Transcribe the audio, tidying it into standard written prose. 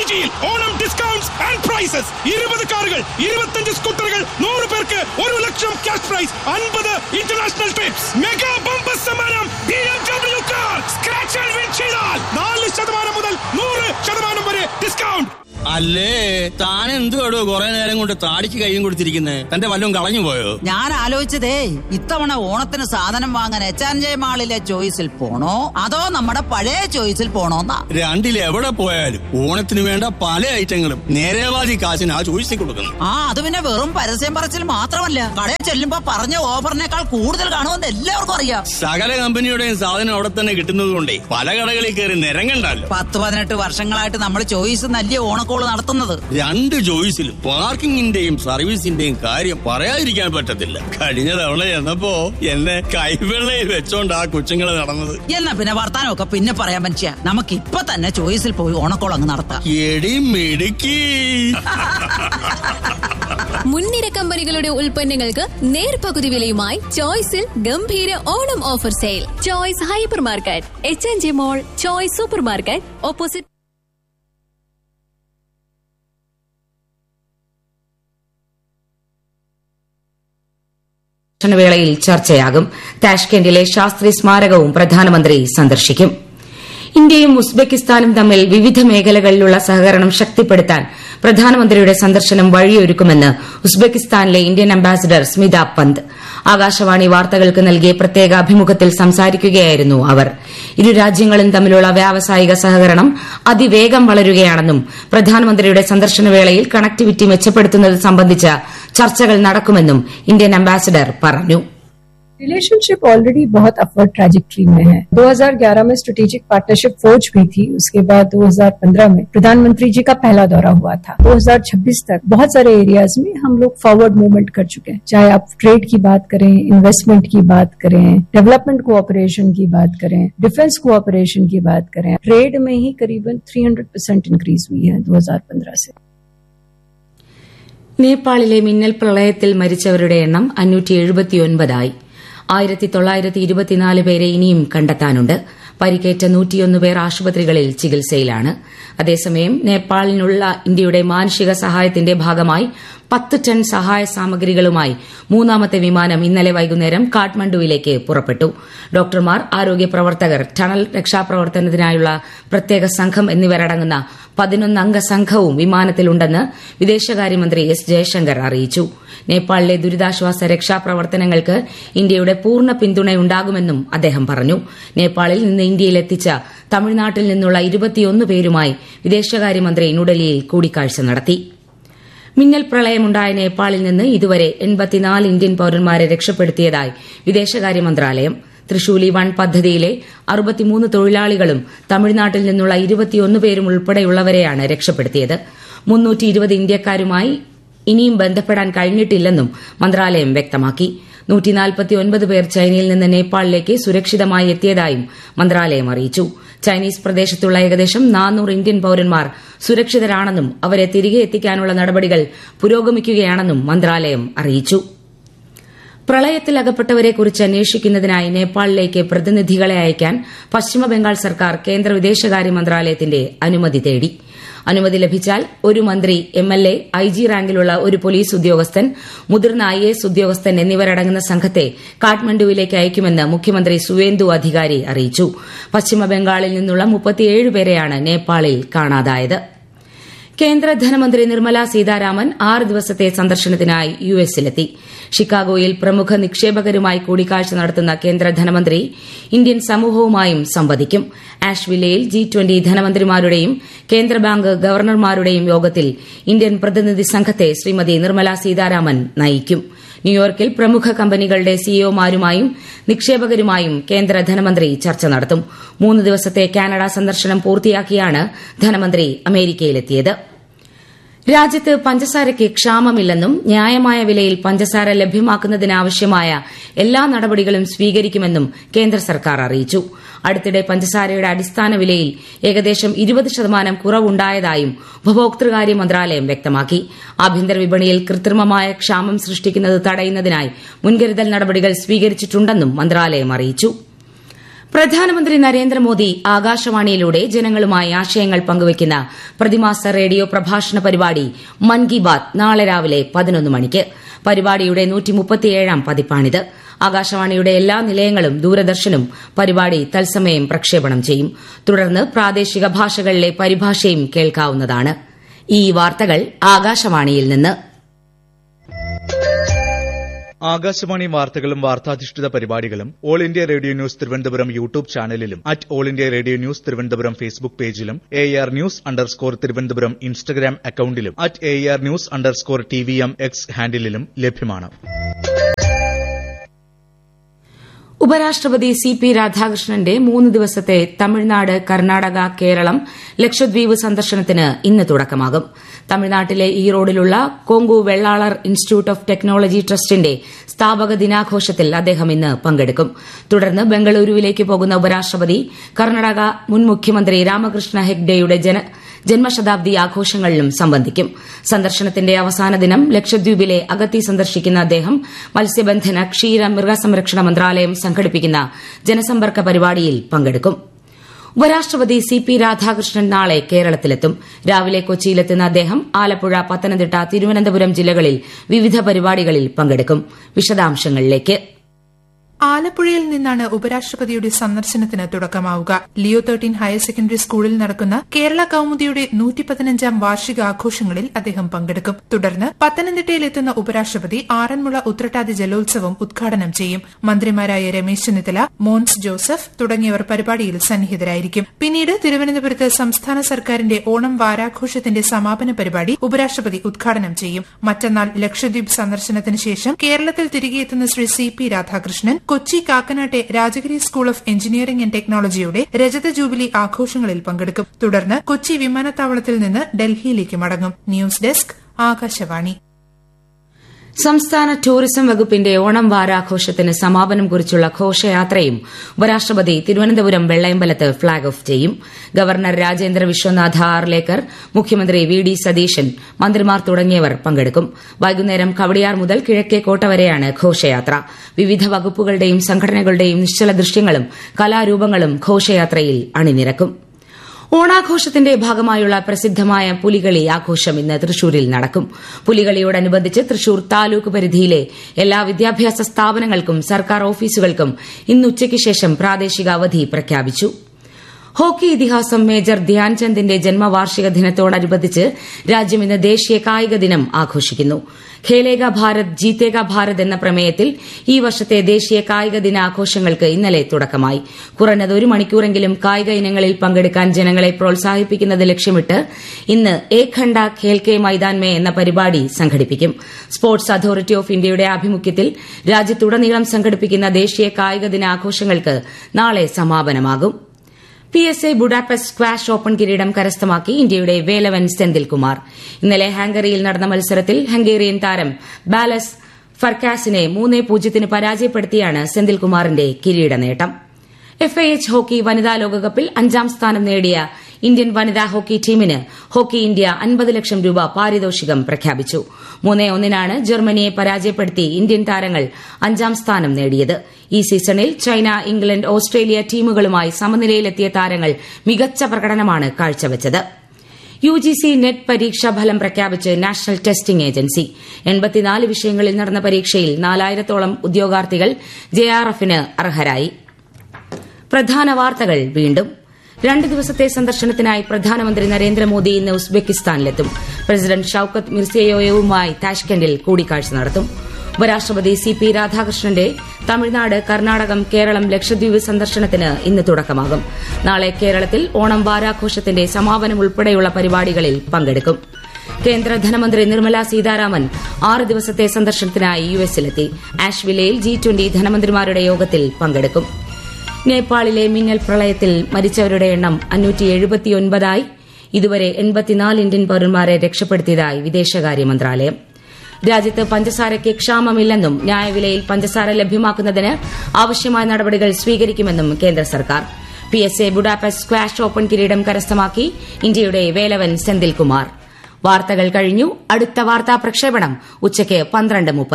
മൈജിയിൽ Onam discounts and prices. 20 കാറുകൾ, 25 സ്കൂട്ടറുകൾ, 100 പേർക്ക് 1 ലക്ഷം cash prize, 50 international TRIPS. Mega bumper സമ്മാനം BMW car. Scratch and win ചെയ്താൽ 4% മുതൽ 100% വരെ ഡിസ്കൗണ്ട്. അല്ലേ താൻ എന്തുവാടോ കുറെ നേരം കൊണ്ട് താടിക്ക് കൈയും കൊടുത്തിരിക്കുന്നേ? തന്റെ വല്ലതും കളഞ്ഞു പോയോ? ഞാൻ ആലോചിച്ചതേ, ഇത്തവണ ഓണത്തിന് സാധനം വാങ്ങാൻ H&J മാളിലെ ചോയ്സിൽ പോണോ അതോ നമ്മുടെ പഴയ ചോയ്സിൽ പോണോന്നാ. രണ്ടിൽ എവിടെ പോയാലും ഓണത്തിന് വേണ്ട പല ഐറ്റങ്ങളും നേരേവാദി കാശിന് ആ ചോയ്സിൽ കൊടുക്കുന്നു. അത് പിന്നെ വെറും പരസ്യം പറച്ചിൽ മാത്രമല്ല, കടയിൽ ചെല്ലുമ്പോ പറഞ്ഞ ഓഫറിനേക്കാൾ കൂടുതൽ കാണുമെന്ന് എല്ലാവർക്കും അറിയാം. സകല കമ്പനിയുടെയും സാധനം അവിടെ തന്നെ കിട്ടുന്നത് കൊണ്ടേ പല കടകളിൽ കയറി നിരങ്ങണ്ടല്ലോ. 10-18 വർഷങ്ങളായിട്ട് നമ്മൾ ചോയ്സ് നല്ല ഓണക്കോള് നടത്തുന്നത്. 2 ചോയ്സിലും പാർക്കിങ്ങിന്റെയും സർവീസിന്റെയും കാര്യം പറയാതിരിക്കാൻ പറ്റത്തില്ല. കഴിഞ്ഞ തവണ ചെന്നപ്പോ എന്നെ കൈവെള്ളയിൽ വെച്ചോണ്ട് ആ കൊച്ചുങ്ങള് നടന്നത്. എന്നാ പിന്നെ വർത്താനമൊക്കെ പിന്നെ പറയാൻ പറ്റിയ നമുക്ക് ഇപ്പൊ തന്നെ ചോയ്സിൽ പോയി ഓണക്കോൾ അങ്ങ് നടത്താം. എടി മിടുക്കി. മുൻനിര കമ്പനികളുടെ ഉൽപ്പന്നങ്ങൾക്ക് നേർപകുതി വിലയുമായി ചോയ്സിൽ ഗംഭീര Onam offer sale. Choice hyper market, H&J മോൾ, ചോയ്സ് സൂപ്പർ മാർക്കറ്റ്, ഓപ്പോസിറ്റ്. വേളയിൽ ചർച്ചയാകും. താഷ്കെൻഡിലെ ശാസ്ത്രി സ്മാരകവും പ്രധാനമന്ത്രി സന്ദർശിക്കും. ഇന്ത്യയും ഉസ്ബെക്കിസ്ഥാനും തമ്മിൽ വിവിധ മേഖലകളിലുള്ള സഹകരണം ശക്തിപ്പെടുത്താൻ പ്രധാനമന്ത്രിയുടെ സന്ദർശനം വഴിയൊരുക്കുമെന്ന് ഉസ്ബെക്കിസ്ഥാനിലെ ഇന്ത്യൻ അംബാസിഡർ സ്മിത പന്ത് ആകാശവാണി വാർത്തകൾക്ക് നൽകിയ പ്രത്യേക അഭിമുഖത്തിൽ സംസാരിക്കുകയായിരുന്നു അവർ. ഇരു രാജ്യങ്ങളും തമ്മിലുള്ള വ്യാവസായിക സഹകരണം അതിവേഗം വളരുകയാണെന്നും പ്രധാനമന്ത്രിയുടെ സന്ദർശനവേളയിൽ കണക്ടിവിറ്റി മെച്ചപ്പെടുത്തുന്നത് സംബന്ധിച്ച ചർച്ചകൾ നടക്കുമെന്നും ഇന്ത്യൻ അംബാസിഡർ പറഞ്ഞു. रिलेशनशिप ऑलरेडी बहुत अपवर्ड ट्रैजेक्टरी में है. 2011 में स्ट्रेटेजिक पार्टनरशिप फोर्ज हुई थी. उसके बाद 2015 में प्रधानमंत्री जी का पहला दौरा हुआ था. 2026 तक बहुत सारे एरियाज में हम लोग फॉरवर्ड मूवमेंट कर चुके हैं. चाहे आप ट्रेड की बात करें, इन्वेस्टमेंट की बात करें, डेवलपमेंट कोऑपरेशन की बात करें, डिफेंस कोऑपरेशन की बात करें. ट्रेड में ही करीबन 300% इंक्रीज हुई है 2015 से. നേപ്പാളിലെ മിന്നൽ പ്രളയത്തിൽ മരിച്ചവരുടെ എണ്ണം 579 ആയി. 1924 പേരെ ഇനിയും കണ്ടെത്താനുണ്ട്. പരിക്കേറ്റ 101 പേർ ആശുപത്രികളിൽ ചികിത്സയിലാണ്. അതേസമയം നേപ്പാളിനുള്ള ഇന്ത്യയുടെ മാനുഷിക സഹായത്തിന്റെ ഭാഗമായി 10 ടൺ സഹായ സാമഗ്രികളുമായി 3ാമത്തെ വിമാനം ഇന്നലെ വൈകുന്നേരം കാഠ്മണ്ഡുവിലേക്ക് പുറപ്പെട്ടു. ഡോക്ടർമാർ, ആരോഗ്യ പ്രവർത്തകർ, ടണൽ രക്ഷാപ്രവർത്തനത്തിനായുള്ള പ്രത്യേക സംഘം എന്നിവരടങ്ങുന്ന 11 അംഗ സംഘവും വിമാനത്തിലുണ്ടെന്ന് വിദേശകാര്യമന്ത്രി എസ് ജയശങ്കർ അറിയിച്ചു. നേപ്പാളിലെ ദുരിതാശ്വാസ രക്ഷാപ്രവർത്തനങ്ങൾക്ക് ഇന്ത്യയുടെ പൂർണ്ണ പിന്തുണയുണ്ടാകുമെന്നും അദ്ദേഹം പറഞ്ഞു. നേപ്പാളിൽ നിന്ന് ഇന്ത്യയിലെത്തിച്ച തമിഴ്നാട്ടിൽ നിന്നുള്ള 21 പേരുമായി വിദേശകാര്യമന്ത്രി ന്യൂഡൽഹിയിൽ കൂടിക്കാഴ്ച നടത്തി. മിന്നൽ പ്രളയമുണ്ടായ നേപ്പാളിൽ നിന്ന് ഇതുവരെ 84 ഇന്ത്യൻ പൌരന്മാരെ രക്ഷപ്പെടുത്തിയതായി വിദേശകാര്യ മന്ത്രാലയം. തൃശൂലി 1 പദ്ധതിയിലെ 63 തൊഴിലാളികളും തമിഴ്നാട്ടിൽ നിന്നുള്ള 21 പേരും ഉൾപ്പെടെയുള്ളവരെയാണ് രക്ഷപ്പെടുത്തിയത്. 320 ഇന്ത്യക്കാരുമായി ഇനിയും ബന്ധപ്പെടാൻ കഴിഞ്ഞിട്ടില്ലെന്നും മന്ത്രാലയം വ്യക്തമാക്കി. 149 പേർ ചൈനയിൽ നിന്ന് നേപ്പാളിലേക്ക് സുരക്ഷിതമായി എത്തിയതായും മന്ത്രാലയം അറിയിച്ചു. ചൈനീസ് പ്രദേശത്തുള്ള ഏകദേശം 400 ഇന്ത്യൻ പൌരന്മാർ സുരക്ഷിതരാണെന്നും അവരെ തിരികെ എത്തിക്കാനുള്ള നടപടികൾ പുരോഗമിക്കുകയാണെന്നും മന്ത്രാലയം അറിയിച്ചു. പ്രളയത്തിൽ അകപ്പെട്ടവരെക്കുറിച്ച് അന്വേഷിക്കുന്നതിനായി നേപ്പാളിലേക്ക് പ്രതിനിധികളെ അയക്കാൻ പശ്ചിമബംഗാൾ സർക്കാർ കേന്ദ്ര വിദേശകാര്യ മന്ത്രാലയത്തിന്റെ അനുമതി തേടി. അനുമതി ലഭിച്ചാൽ ഒരു മന്ത്രി, MLA, IG റാങ്കിലുള്ള ഒരു പോലീസ് ഉദ്യോഗസ്ഥൻ, മുതിർന്ന IAS ഉദ്യോഗസ്ഥൻ എന്നിവരടങ്ങുന്ന സംഘത്തെ കാഠ്മണ്ഡുവിലേക്ക് അയക്കുമെന്ന് മുഖ്യമന്ത്രി സുവേന്ദു അധികാരി അറിയിച്ചു. പശ്ചിമബംഗാളിൽ നിന്നുള്ള 37 പേരെയാണ് നേപ്പാളിൽ കാണാതായത്. കേന്ദ്ര ധനമന്ത്രി നിർമ്മല സീതാരാമൻ 6 ദിവസത്തെ സന്ദർശനത്തിനായി യുഎസിലെത്തി. ഷിക്കാഗോയിൽ പ്രമുഖ നിക്ഷേപകരുമായി കൂടിക്കാഴ്ച നടത്തുന്ന കേന്ദ്ര ധനമന്ത്രി ഇന്ത്യൻ സമൂഹവുമായും സംവദിക്കും. ആഷ്വില്ലയിൽ G20 ധനമന്ത്രിമാരുടെയും കേന്ദ്ര ബാങ്ക് ഗവർണർമാരുടെയും യോഗത്തിൽ ഇന്ത്യൻ പ്രതിനിധി സംഘത്തെ ശ്രീമതി നിർമ്മല സീതാരാമൻ നയിക്കും. ന്യൂയോർക്കിൽ പ്രമുഖ കമ്പനികളുടെ സിഇഒമാരുമായും നിക്ഷേപകരുമായും കേന്ദ്ര ധനമന്ത്രി ചർച്ച നടത്തും. 3 ദിവസത്തെ കാനഡ സന്ദർശനം പൂർത്തിയാക്കിയാണ് ധനമന്ത്രി അമേരിക്കയിലെത്തിയത്. രാജ്യത്ത് പഞ്ചസാരയ്ക്ക് ക്ഷാമമില്ലെന്നും ന്യായമായ വിലയിൽ പഞ്ചസാര ലഭ്യമാക്കുന്നതിനാവശ്യമായ എല്ലാ നടപടികളും സ്വീകരിക്കുമെന്നും കേന്ദ്ര സർക്കാർ അറിയിച്ചു. അടുത്തിടെ പഞ്ചസാരയുടെ അടിസ്ഥാന വിലയിൽ ഏകദേശം 20% കുറവുണ്ടായതായും ഉപഭോക്തൃകാര്യ മന്ത്രാലയം വ്യക്തമാക്കി. ആഭ്യന്തര വിപണിയിൽ കൃത്രിമമായ ക്ഷാമം സൃഷ്ടിക്കുന്നത് തടയുന്നതിനായി മുൻകരുതൽ നടപടികൾ സ്വീകരിച്ചിട്ടുണ്ടെന്നും മന്ത്രാലയം അറിയിച്ചു. പ്രധാനമന്ത്രി നരേന്ദ്രമോദി ആകാശവാണിയിലൂടെ ജനങ്ങളുമായി ആശയങ്ങൾ പങ്കുവയ്ക്കുന്ന പ്രതിമാസ റേഡിയോ പ്രഭാഷണ പരിപാടി മൻ കി ബാത് നാളെ രാവിലെ 11 മണിക്ക്. പരിപാടിയുടെ 137ാം പതിപ്പാണിത്. ആകാശവാണിയുടെ എല്ലാ നിലയങ്ങളും ദൂരദർശനും പരിപാടി തത്സമയം പ്രക്ഷേപണം ചെയ്യും. തുടർന്ന് പ്രാദേശിക ഭാഷകളിലെ പരിഭാഷയും കേൾക്കാവുന്നതാണ്. ഈ വാർത്തകൾ ആകാശവാണിയിൽ നിന്ന്. ആകാശവാണി വാർത്തകളും വാർത്താധിഷ്ഠിത പരിപാടികളും all India radio news Thiruvananthapuram YouTube ചാനലിലും all India radio news Thiruvananthapuram Facebook പേജിലും AR News_ തിരുവനന്തപുരം ഇൻസ്റ്റഗ്രാം അക്കൌണ്ടിലും AR News_TVM X ഹാൻഡിലും ലഭ്യമാണ്. ഉപരാഷ്ട്രപതി CP രാധാകൃഷ്ണന്റെ 3 ദിവസത്തെ തമിഴ്നാട്, കർണാടക, കേരളം, ലക്ഷദ്വീപ് സന്ദർശനത്തിന് ഇന്ന് തുടക്കമാകും. തമിഴ്നാട്ടിലെ ഈറോഡിലുള്ള Kongu Vellalar institute of technology ട്രസ്റ്റിന്റെ സ്ഥാപക ദിനാഘോഷത്തിൽ അദ്ദേഹം ഇന്ന് പങ്കെടുക്കും. തുടർന്ന് ബംഗളൂരുവിലേക്ക് പോകുന്ന ഉപരാഷ്ട്രപതി കർണാടക മുൻ മുഖ്യമന്ത്രി രാമകൃഷ്ണ ഹെഗ്ഡെയുടെ ജന്മശതാബ്ദി ആഘോഷങ്ങളിലും സംബന്ധിക്കും. സന്ദർശനത്തിന്റെ അവസാന ദിനം ലക്ഷദ്വീപിലെ അഗത്തി സന്ദർശിക്കുന്ന അദ്ദേഹം മത്സ്യബന്ധന, ക്ഷീര, മൃഗസംരക്ഷണ മന്ത്രാലയം സംഘടിപ്പിക്കുന്ന ജനസമ്പർക്ക പരിപാടിയിൽ പങ്കെടുക്കും. ഉപരാഷ്ട്രപതി CP രാധാകൃഷ്ണൻ നാളെ കേരളത്തിലെത്തും. രാവിലെ കൊച്ചിയിലെത്തുന്ന അദ്ദേഹം ആലപ്പുഴ, പത്തനംതിട്ട, തിരുവനന്തപുരം ജില്ലകളിൽ വിവിധ പരിപാടികളിൽ പങ്കെടുക്കും. വിശദാംശങ്ങളിലേക്ക്. ആലപ്പുഴയിൽ നിന്നാണ് ഉപരാഷ്ട്രപതിയുടെ സന്ദർശനത്തിന് തുടക്കമാവുക. ലിയോ 13 ഹയർ സെക്കൻഡറി സ്കൂളിൽ നടക്കുന്ന കേരള കൌമുദിയുടെ 115ാം വാർഷികാഘോഷങ്ങളിൽ അദ്ദേഹം പങ്കെടുക്കും. തുടർന്ന് പത്തനംതിട്ടയിലെത്തുന്ന ഉപരാഷ്ട്രപതി ആറന്മുള ഉത്രട്ടാതി ജലോത്സവം ഉദ്ഘാടനം ചെയ്യും. മന്ത്രിമാരായ രമേശ് ചെന്നിത്തല, മോൻസ് ജോസഫ് തുടങ്ങിയവർ പരിപാടിയിൽ സന്നിഹിതരായിരിക്കും. പിന്നീട് തിരുവനന്തപുരത്ത് സംസ്ഥാന സർക്കാരിന്റെ ഓണം വാരാഘോഷത്തിന്റെ സമാപന പരിപാടി ഉപരാഷ്ട്രപതി ഉദ്ഘാടനം ചെയ്യും. മറ്റന്നാൾ ലക്ഷദ്വീപ് സന്ദർശനത്തിന് ശേഷം കേരളത്തിൽ തിരികെയെത്തുന്ന Shri CP Radhakrishnan Kochi കാക്കനാട്ടെ Rajagiri school of engineering and ടെക്നോളജിയുടെ രജത ജൂബിലി ആഘോഷങ്ങളിൽ പങ്കെടുക്കും. തുടർന്ന് കൊച്ചി വിമാനത്താവളത്തിൽ നിന്ന് ഡൽഹിയിലേക്ക് മടങ്ങും. News desk, Akashvani. സംസ്ഥാന ടൂറിസം വകുപ്പിന്റെ ഓണം വാരാഘോഷത്തിന് സമാപനം കുറിച്ചുള്ള ഘോഷയാത്രയും ഉപരാഷ്ട്രപതി തിരുവനന്തപുരം വെള്ളയമ്പലത്ത് ഫ്ളാഗ് ഓഫ് ചെയ്യും. ഗവർണർ രാജേന്ദ്ര വിശ്വനാഥ ആർലേക്കർ, മുഖ്യമന്ത്രി VD സതീശൻ, മന്ത്രിമാർ തുടങ്ങിയവർ പങ്കെടുക്കും. വൈകുന്നേരം കവടിയാർ മുതൽ കിഴക്കേക്കോട്ട വരെയാണ് ഘോഷയാത്ര. വിവിധ വകുപ്പുകളുടെയും സംഘടനകളുടെയും നിശ്ചല ദൃശ്യങ്ങളും കലാരൂപങ്ങളും ഘോഷയാത്രയിൽ അണിനിരക്കും. ഓണാഘോഷത്തിന്റെ ഭാഗമായുള്ള പ്രസിദ്ധമായ പുലികളി ആഘോഷം ഇന്ന് തൃശൂരിൽ നടക്കും. പുലികളിയോടനുബന്ധിച്ച് തൃശൂർ താലൂക്ക് പരിധിയിലെ എല്ലാ വിദ്യാഭ്യാസ സ്ഥാപനങ്ങൾക്കും സർക്കാർ ഓഫീസുകൾക്കും ഇന്ന് ഉച്ചയ്ക്ക് ശേഷം പ്രാദേശിക അവധി പ്രഖ്യാപിച്ചു. ഹോക്കി ഇതിഹാസം മേജർ ധ്യാൻചന്ദിന്റെ ജന്മവാർഷിക ദിനത്തോടനുബന്ധിച്ച് രാജ്യം ഇന്ന് ദേശീയ കായിക ദിനം ആഘോഷിക്കുന്നു. ഖേലേഗ ഭാരത് ജീതേഗ ഭാരത് എന്ന പ്രമേയത്തിൽ ഈ വർഷത്തെ ദേശീയ കായിക ദിനാഘോഷങ്ങൾക്ക് ഇന്നലെ തുടക്കമായി. കുറഞ്ഞത് 1 മണിക്കൂറെങ്കിലും കായിക ഇനങ്ങളിൽ പങ്കെടുക്കാൻ ജനങ്ങളെ പ്രോത്സാഹിപ്പിക്കുന്നത് ലക്ഷ്യമിട്ട് ഇന്ന് ഏക് ഘണ്ട ഖേൽ കെ മൈതാൻ മേ എന്ന പരിപാടി സംഘടിപ്പിക്കും. സ്പോർട്സ് അതോറിറ്റി ഓഫ് ഇന്ത്യയുടെ ആഭിമുഖ്യത്തിൽ രാജ്യത്തുടനീളം സംഘടിപ്പിക്കുന്ന ദേശീയ കായിക ദിനാഘോഷങ്ങൾക്ക് നാളെ സമാപനമാകും. PSA ബുഡാപെസ്റ്റ് സ്ക്വാഷ് ഓപ്പൺ കിരീടം കരസ്ഥമാക്കി ഇന്ത്യയുടെ വേലവൻ സെന്തിൽകുമാർ. ഇന്നലെ ഹാംഗറിയിൽ നടന്ന മത്സരത്തിൽ ഹംഗേറിയൻ താരം ബാലസ് ഫർക്കാസിനെ 3-0 പരാജയപ്പെടുത്തിയാണ് സെന്തിൽകുമാറിന്റെ കിരീട നേട്ടം. FIH ഹോക്കി വനിതാ ലോകകപ്പിൽ 5ാം സ്ഥാനം നേടിയ ഇന്ത്യൻ വനിതാ ഹോക്കി ടീമിന് ഹോക്കി ഇന്ത്യ 50 ലക്ഷം രൂപ പാരിതോഷികം പ്രഖ്യാപിച്ചു. 3-1 ജർമ്മനിയെ പരാജയപ്പെടുത്തി ഇന്ത്യൻ താരങ്ങൾ 5ാം സ്ഥാനം നേടിയത്. ഈ സീസണിൽ ചൈന, ഇംഗ്ലണ്ട്, ഓസ്ട്രേലിയ ടീമുകളുമായി സമനിലയിലെത്തിയ താരങ്ങൾ മികച്ച പ്രകടനമാണ് കാഴ്ചവച്ചത്. UGC നെറ്റ് പരീക്ഷാ ഫലം പ്രഖ്യാപിച്ച് നാഷണൽ ടെസ്റ്റിംഗ് ഏജൻസി. 84 വിഷയങ്ങളിൽ നടന്ന പരീക്ഷയിൽ 4000-ഓളം ഉദ്യോഗാർത്ഥികൾ JRFന് അർഹരായി. പ്രധാന വാർത്തകൾ വീണ്ടും. 2 ദിവസത്തെ സന്ദർശനത്തിനായി പ്രധാനമന്ത്രി നരേന്ദ്രമോദി ഇന്ന് ഉസ്ബെക്കിസ്ഥാനിലെത്തും. പ്രസിഡന്റ് ഷൌക്കത്ത് മിർസിയോയേവുമായി താഷ്കെന്റിൽ കൂടിക്കാഴ്ച നടത്തും. ഉപരാഷ്ട്രപതി CP രാധാകൃഷ്ണന്റെ തമിഴ്നാട്, കർണാടകം, കേരളം, ലക്ഷദ്വീപ് സന്ദർശനത്തിന് ഇന്ന് തുടക്കമാകും. നാളെ കേരളത്തിൽ ഓണം വാരാഘോഷത്തിന്റെ സമാപനം ഉൾപ്പെടെയുള്ള പരിപാടികളിൽ പങ്കെടുക്കും. കേന്ദ്ര ധനമന്ത്രി നിർമ്മല സീതാരാമൻ 6 ദിവസത്തെ സന്ദർശനത്തിനായി US-ലെത്തി. ആഷ്വില്ലയിൽ G20 ധനമന്ത്രിമാരുടെ യോഗത്തിൽ പങ്കെടുക്കും. നേപ്പാളിലെ മിന്നൽ പ്രളയത്തിൽ മരിച്ചവരുടെ എണ്ണം 579ആയി. ഇതുവരെ 84 ഇന്ത്യൻ പൌരന്മാരെ രക്ഷപ്പെടുത്തിയതായി വിദേശകാര്യ മന്ത്രാലയം. രാജ്യത്ത് പഞ്ചസാരയ്ക്ക് ക്ഷാമമില്ലെന്നും ന്യായവിലയിൽ പഞ്ചസാര ലഭ്യമാക്കുന്നതിന് ആവശ്യമായ നടപടികൾ സ്വീകരിക്കുമെന്നും കേന്ദ്ര സർക്കാർ. PSA ബുഡാപെസ്റ്റ് സ്ക്വാഷ് ഓപ്പൺ കിരീടം കരസ്ഥമാക്കി ഇന്ത്യയുടെ വേലവൻ സെന്തിൽകുമാർ. വാർത്തകൾ കഴിഞ്ഞു. അടുത്ത വാർത്താ പ്രക്ഷേപണം ഉച്ചയ്ക്ക് 12:30.